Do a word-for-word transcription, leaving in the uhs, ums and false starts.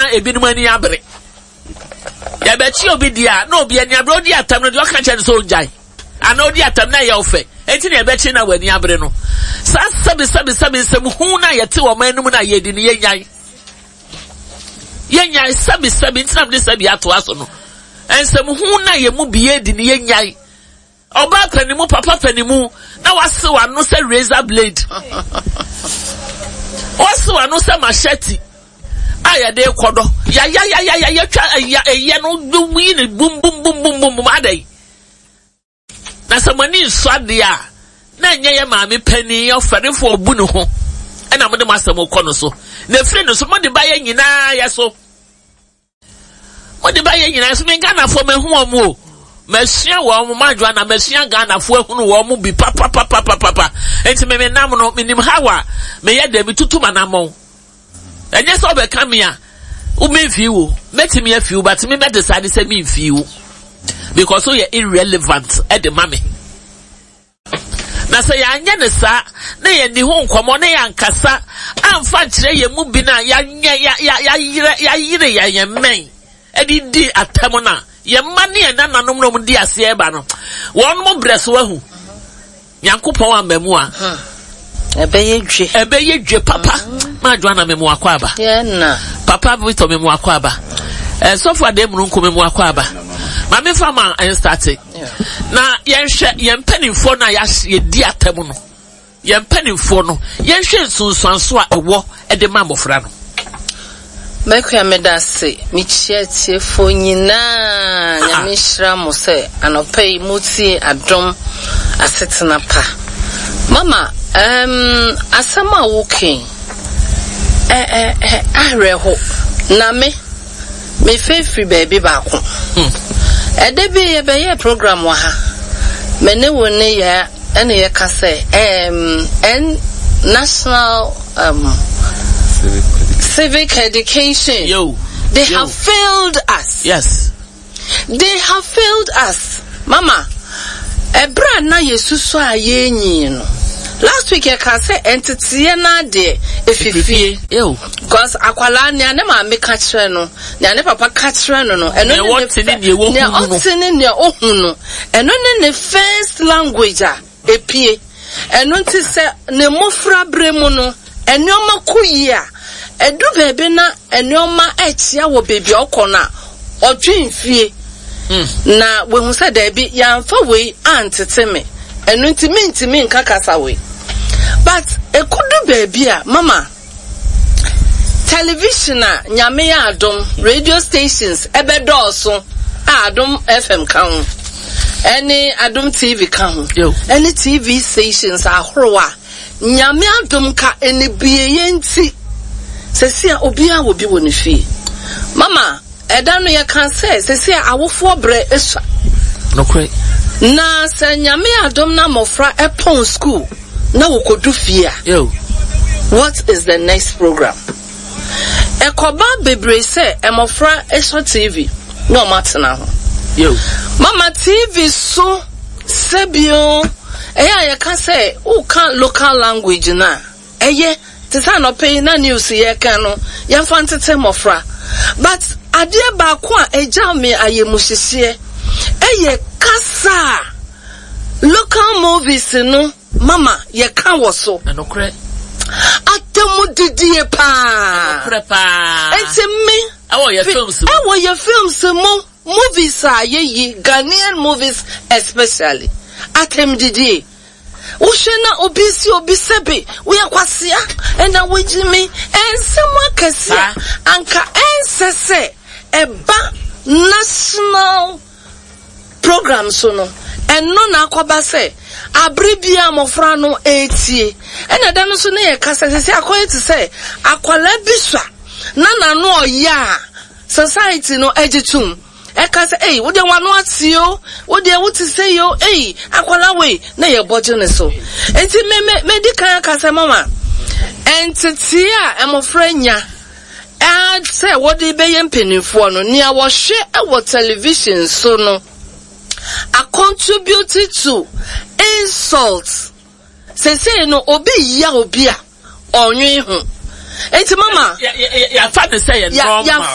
na ebinom ani abre ya bechi obi dia na obi ani abre odi atam no de oka che so jai ana odi atam na ye ofe enti na bechi na wani abre no sa sabi sabi sabi sem hu na yete wo manum na ye di ne yenyan yenyan sabi sabi enti na de sabi ato aso no ensem hu na ye mu biye di ne yenyan oba panimu papa panimu na wase wano se razor blade wase wano se machete aya de kodo ya ya ya ya ya ya twa ya ya no wi ne bum bum bum bum bum adai na samani swade a na nya ya maame pani oferefo obu ne ho e na mo de masam kono so na firi no so mo de ba ya nyina ya so mo de ba ya nyina so me Ghana fo me hu omo Mesia wa mu madwa na mesia Ghana fo ehunu wo mu bi papa papa papa papa enti me me nam no minim hawa me ye da bi tutu manamon enye so be kam ya u me fi wo meti me afi wo but me be decide say me fi wo because so ye irrelevant e de mame na say ya anya ne sa na ye ni ho nkomo na ya nkasa amfa kire ye mu bi na ya ya ya ya yire ya yire ya ye men e di di atamo na ye mani e na nanom no di ase e ba no won mo breso ahu Nyankopon amamu a ebe ye dwe ebe ye dwe papa ma dwa na memu akwa aba ye na papa bi to memu akwa aba eh so for dem nko memu akwa aba ma me fama en start na ye hwe ye mpanimfo na ya ye di atam no ye mpanimfo no ye hwe nsunsuanso a ewo e de ma mofra no Mekwa medase michiete fo nyina nya mishra mo se anopai muti adom asetena pa mama um asama wokin eh eh eh ahreho na me me fefri baby ba ko e de bi ye be ye program wa ha me ne woni ya ene ye ka se um en national um civic education. Yo. They Yo. have failed us. Yes. They have failed us. Mama, ebra na yesusu aye nyi no. Last week I can say entity na de efifie. Yo. Because akwala ne na ma me ka kire no, ne ne papa ka kire no no. Eno ne what ne ne wo hu no. Ne otene ne ohun no. Eno ne ne first language a epie. Eno nti se ne mofra bremu no, enoma kuyi a edu bebe na enoma echia wo baby okona odwinfie na we hu say da bi ya mfa we anteteme enu ntimi ntimi nkakasa we but ekudu baby a mama television a nyame ya adom radio stations ebedoso adom F M kan any adom T V kan any T V stations ahorowa nyame adom ka eni biye nti sesia obia wo bi woni fie mama eda no ye kan say sesia awofo bre esua no kre na se nyame adom na mofra epon school na wo kodu fie yo what is the next program ekoba bebre say emofra esho T V no matena ho yo mama T V so sebio eya ye kan say who can local language na eye tisa no pay na news ye kan no ya fantete mofra but ade ba ko a eja me ayemuhyesie eye kasa local movies no mama ye kan wo so no kre atemu didie pa kre pa enti me awo ye films awo ye films mo movies a ye yi Ghanaian movies especially atem didie Ushena obisi obisebe we akwasia ena wejimi ensemwa kasia anka ensese eba national program so no eno na akoba se abribia mofra no etie ena da no so na ye kasa se akoye ti se akwala biswa na na no oya society no ejitum eka say eh wo de wanu atio wo de wo ti say yo eh akwala we na ye boje ne so enti me me medical aka say mama entity a emofra nya and say wo de be ye mpenifo no nia wo hwe e wo television so no a contributed to insult say say no obi ya obi a onwe hu enti mama ya ya ya fa de say normal ya